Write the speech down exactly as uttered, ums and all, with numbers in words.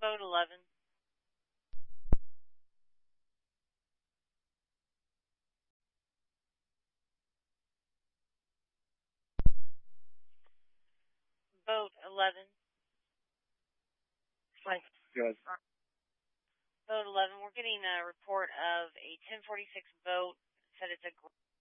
Boat eleven. Boat eleven. Frank. Good. Boat eleven, we're getting a report of a ten forty-six boat. Said it's a